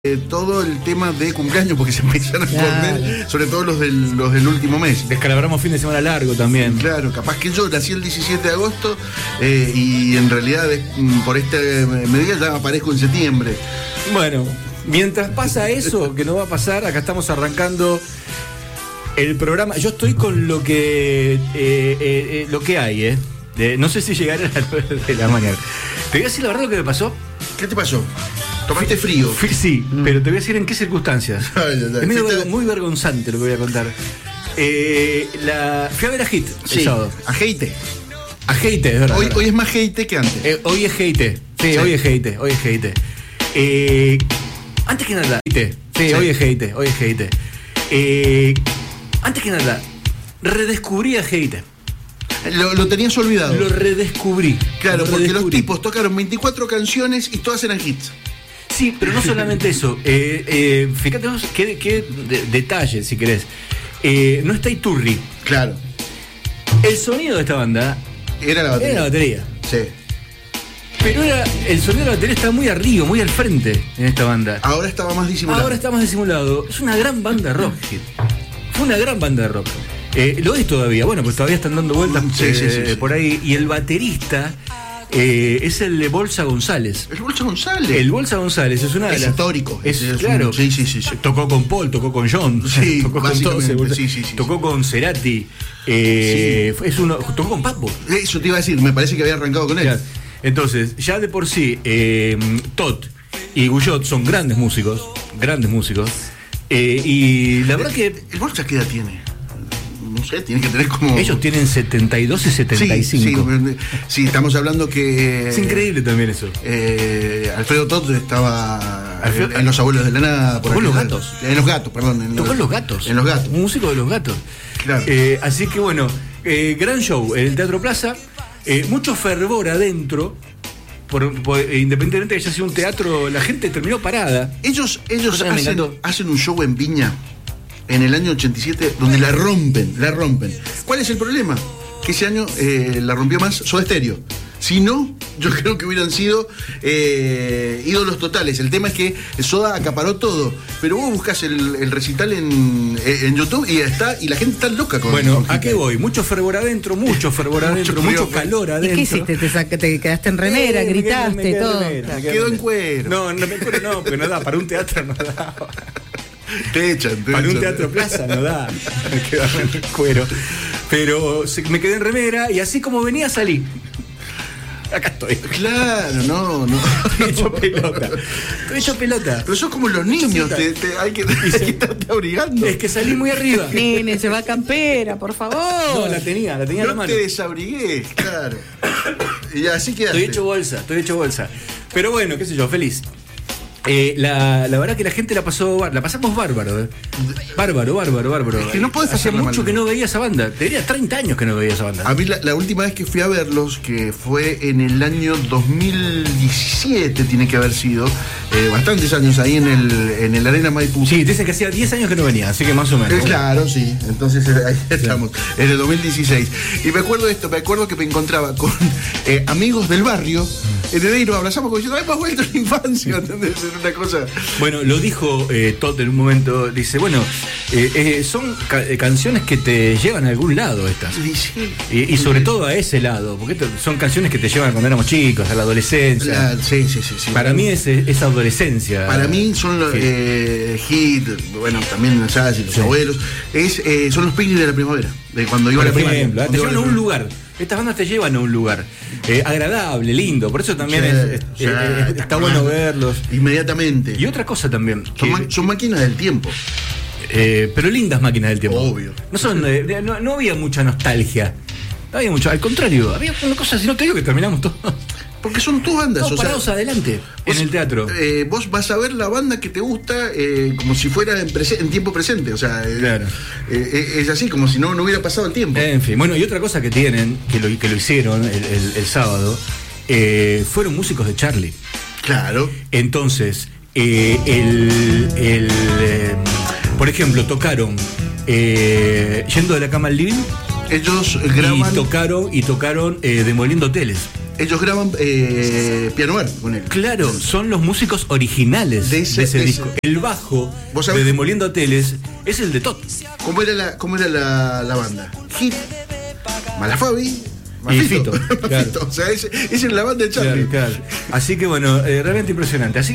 todo el tema de cumpleaños, porque se empiezan a poner, sobre todo los del último mes. Descalabramos fin de semana largo también. Claro, capaz que yo nací el 17 de agosto y en realidad por este medida ya aparezco en septiembre. Bueno, mientras pasa eso, que no va a pasar, acá estamos arrancando el programa. Yo estoy con lo que hay, no sé si llegaré a las 9 de la mañana. Te voy a decir la verdad lo que me pasó. ¿Qué te pasó? ¿Tomaste frío? Sí, pero te voy a decir en qué circunstancias. Es muy vergonzante lo que voy a contar. Fui a ver a Hit el sábado. A Heite. A Heite, es verdad. Hoy es más Heite que antes. Hoy es Heite. Sí, hoy es Heite. Antes que nada, sí, hoy es Heite. Antes que nada, redescubrí a Heite. Lo tenías olvidado. Lo redescubrí. Claro, porque los tipos tocaron 24 canciones y todas eran hits. Sí, pero no solamente eso. Fíjate vos qué detalle, si querés. No está Iturri. Claro. El sonido de esta banda era la batería. Sí. Pero el sonido de la batería está muy arriba, muy al frente en esta banda. Ahora estaba más disimulado. Ahora está más disimulado. Es una gran banda de rock, Hit. Fue una gran banda de rock. Lo es todavía, bueno, pues todavía están dando vueltas sí. Por ahí. Y el baterista es el Bolsa González. ¿El Bolsa González? El Bolsa González es una de las... histórico. Claro. Sí. Tocó con Paul, tocó con John. Sí, tocó con todos. Tocó sí. con Cerati. Tocó con Papo. Eso te iba a decir, me parece que había arrancado con él. Claro. Entonces, ya de por sí, Todd y Guyot son grandes músicos. Y la verdad que... ¿El Bolsa qué edad tiene? No sé, tiene que tener como... Ellos tienen 72 y 75. Sí, estamos hablando que... Es increíble también eso. Alfredo Todd estaba en Los Abuelos de la Nada. Tocó en Los Gatos. En Los Gatos, perdón. Tocó en Los Gatos. En Los Gatos. Un músico de Los Gatos. Claro. Así que bueno, gran show en el Teatro Plaza. Mucho fervor adentro. Independientemente de que haya sido un teatro, la gente terminó parada. Ellos hacen un show en Viña en el año 87 donde la rompen. ¿Cuál es el problema? Que ese año la rompió más Soda Stereo. Si no, yo creo que hubieran sido ídolos totales. El tema es que Soda acaparó todo. Pero vos buscás el recital en YouTube y la gente está loca con Bueno, con ¿a qué voy? Mucho fervor adentro, mucho calor adentro. ¿Y qué hiciste? ¿Te quedaste en remera? ¿Gritaste? Todo? Quedó en cuero. No, en cuero no, porque no da. Para un teatro no da. Te echan. Para un Teatro Plaza no da. Me quedé en cuero. Pero me quedé en remera y así como venía salí. Acá estoy. Claro, no. Estoy hecho pelota. Pero sos como los niños, hay que estarte abrigando. Es que salí muy arriba. Nene, se va campera, por favor. No, la tenía en la mano. No te desabrigué, claro. Y así quedaste. Estoy hecho bolsa. Pero bueno, qué sé yo, feliz. La verdad que la gente la pasamos bárbaro. Bárbaro. Es que no podés hace hacerla mucho mal. que no veía esa banda. Tenía 30 años que no veía esa banda. A mí la última vez que fui a verlos, que fue en el año 2017, tiene que haber sido, bastantes años ahí en el Arena Maipú. Sí, dicen que hacía 10 años que no venía, así que más o menos. Claro, sí. Entonces ahí estamos, en el 2016. Y me acuerdo que me encontraba con amigos del barrio. Y nos abrazamos como diciendo, hemos vuelto a la infancia, ¿entendés? Era una cosa. Bueno, lo dijo Todd en un momento, dice, bueno, son canciones que te llevan a algún lado estas. Sí. Y sobre todo a ese lado, porque son canciones que te llevan cuando éramos chicos, a la adolescencia. Claro, sí. Para mí es esa adolescencia. Para mí son los Hit, bueno, también los Abuelos, son los picnics de la primavera, de cuando iba a la primaria. Te llevan a un lugar. Estas bandas te llevan a un lugar agradable, lindo. Por eso también está bueno verlos. Inmediatamente. Y otra cosa también. Son máquinas del tiempo. Pero lindas máquinas del tiempo. Obvio. No había mucha nostalgia. No había mucho. Al contrario, había una cosa, si no te digo que terminamos todo. Porque son tus bandas. Todos parados adelante en el teatro. Vos vas a ver la banda que te gusta como si fuera en tiempo presente. O sea, claro. Es así, como si no hubiera pasado el tiempo. En fin, bueno, y otra cosa que tienen, que lo hicieron el sábado, fueron músicos de Charlie. Claro. Entonces, por ejemplo, tocaron Yendo de la cama al living. Ellos graban. Y tocaron Demoliendo Hoteles. ellos graban Piano Bar con él. Claro, son los músicos originales de ese disco. El bajo de Demoliendo Hoteles es el de Tot. ¿Cómo era la banda? Hit, Malafabi y Fito. Claro. O sea, esa es la banda de Charlie. Claro. Así que bueno, realmente impresionante. Así